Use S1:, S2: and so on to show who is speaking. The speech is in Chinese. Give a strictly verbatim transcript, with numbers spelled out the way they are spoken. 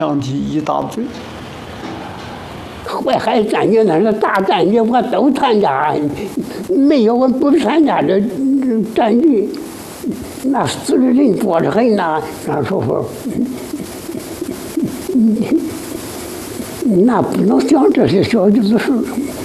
S1: 想起一大堆。
S2: 淮海战役那是大战役，我都参加，没有我不参加的战役，那死的人多得很呐，那时候，那不能想这些小的事。